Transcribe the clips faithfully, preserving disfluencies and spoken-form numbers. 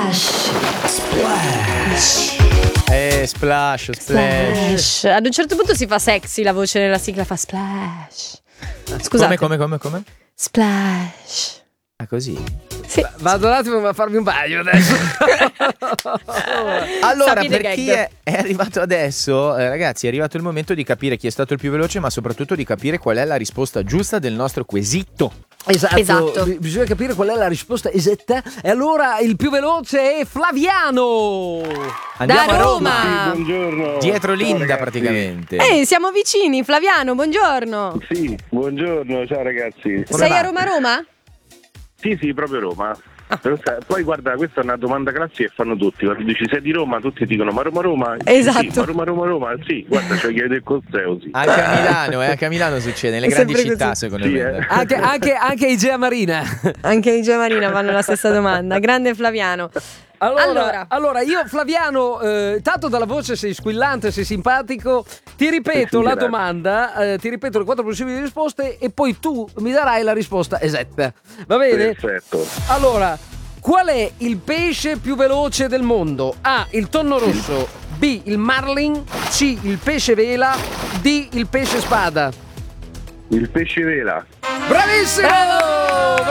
Splash. Splash. Eh, splash, splash. Splash. Ad un certo punto si fa sexy la voce nella sigla, fa splash. Scusate. Come, come, come, come? Splash. Ah, così? Sì. Vado un attimo a farmi un bagno adesso. Allora, Sappi per the chi gag. è, è arrivato adesso, eh, ragazzi, è arrivato il momento di capire chi è stato il più veloce, ma soprattutto di capire qual è la risposta giusta del nostro quesito. Esatto, Esatto. B- bisogna capire qual è la risposta esatta. E allora il più veloce è Flaviano. Andiamo Da a Roma. Roma. Sì, buongiorno. Dietro Ciao, Linda, ragazzi. praticamente. Ehi, siamo vicini, Flaviano, buongiorno. Sì, buongiorno, ciao ragazzi. Sei va? a Roma Roma? Sì, sì, proprio Roma. Poi guarda, questa è una domanda classica che fanno tutti. Quando dici sei di Roma, tutti dicono ma Roma Roma? Esatto. Sì, ma Roma Roma Roma, sì, guarda, c'è chiede il Costeo, sì. Anche a Milano, eh, anche a Milano succede, nelle È grandi sempre città, così. secondo Sì, me. eh. Anche, anche, anche Igea Marina. Anche i Gio Marina fanno la stessa domanda. Grande Flaviano. Allora, Allora. allora io Flaviano, eh, tanto dalla voce sei squillante, sei simpatico. Ti ripeto Sì, la grazie. domanda, eh, ti ripeto le quattro possibili risposte e poi tu mi darai la risposta esatta. Va bene? Perfetto. Allora, qual è il pesce più veloce del mondo? A. Il tonno rosso. B. Il marlin. C. Il pesce vela. D. Il pesce spada. Il pesce vela. Bravissimo! Bravo!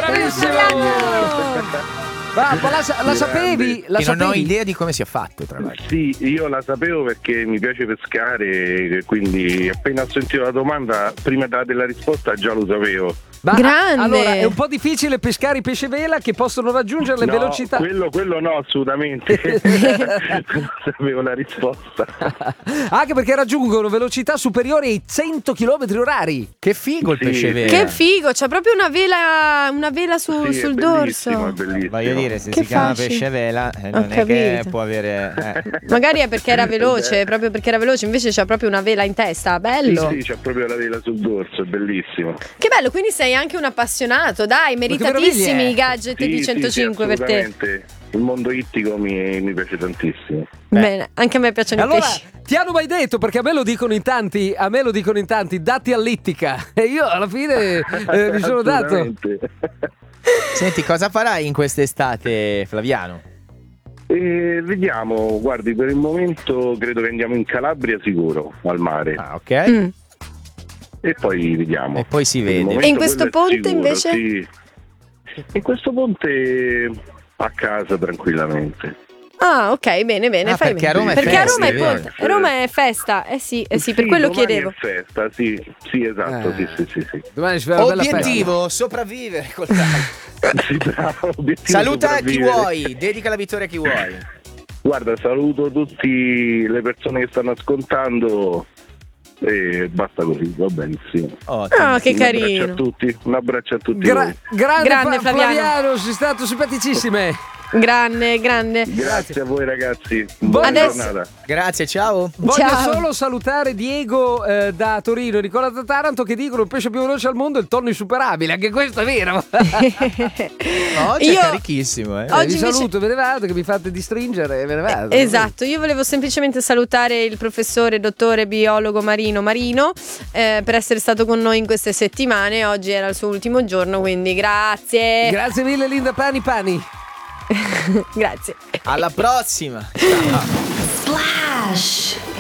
Bravissimo! Va, ma la, la sapevi? La E non ho sapevi? idea di come sia fatto, tra l'altro. Sì, io la sapevo perché mi piace pescare, quindi appena ho sentito la domanda, prima della risposta già lo sapevo. Ma, Grande! Allora, è un po' difficile pescare i pesce vela che possono raggiungere le No, velocità. Quello, quello no, assolutamente. Non sapevo la risposta. Anche perché raggiungono velocità superiori ai cento chilometri orari. Che figo il Sì, pesce sì. vero. Che figo, c'ha proprio una vela, una vela su- Sì, è sul bellissimo, dorso. è bellissimo. Voglio dire, se Che si chiama facile. pesce vela, eh, Ho non è che capito. può avere... eh. Magari è perché era veloce, proprio perché era veloce, invece c'ha proprio una vela in testa, Sì, bello. sì, c'è proprio la vela sul dorso, è bellissimo. Che bello, quindi sei anche un appassionato, dai, che meritatissimi meraviglia. i gadget Sì, di sì, centocinque sì, per te. assolutamente. Il mondo ittico mi, mi piace tantissimo. Bene, anche a me piacciono Allora, i pesci. ti hanno mai detto, perché a me lo dicono in tanti, a me lo dicono in tanti, datti all'ittica. E io alla fine eh, mi sono dato. Assolutamente. Senti, cosa farai in quest'estate, Flaviano? E vediamo, guardi, per il momento credo che andiamo in Calabria sicuro, al mare. Ah, ok. Mm. E poi vediamo. E poi si Per il vede. momento E in questo quello è ponte, sicuro, invece? Sì. In questo ponte a casa tranquillamente. Ah, ok, bene, bene. Ah, fai perché a bene. Roma è Perché a festa, Roma è, è vero. ponte. Roma è festa, eh sì, eh sì, per Sì, quello domani chiedevo. è festa, sì, sì, esatto, Eh. sì, sì, sì, sì. Domani ci farà una bella festa. Obiettivo, sopravvivere col calcio. Sì, bravo, obiettivo Saluta chi sopravvivere. vuoi, dedica la vittoria a chi vuoi. Guarda, saluto tutte le persone che stanno ascoltando e basta così, va benissimo. Ottimo. Ah, che Un abbraccio carino. a tutti, un abbraccio a tutti Gra- voi. grande, Grande Fa- Flaviano. Flaviano, sei stato simpaticissime. Grande, grande. Grazie a voi ragazzi, buona Adesso- giornata. Grazie, ciao. Voglio Ciao. solo salutare Diego eh, da Torino e Nicola da Taranto che dicono il pesce più veloce al mondo è il tonno insuperabile. Anche questo è vero. No, oggi Io- è carichissimo, eh. Oggi vi invece- saluto, ve ne vado che mi fate distringere e ve ne vado. Esatto, io volevo semplicemente salutare il professore, dottore biologo Marino Marino eh, per essere stato con noi in queste settimane. Oggi era il suo ultimo giorno, quindi grazie. Grazie mille Linda Pani Pani. Grazie. Alla prossima. Splash.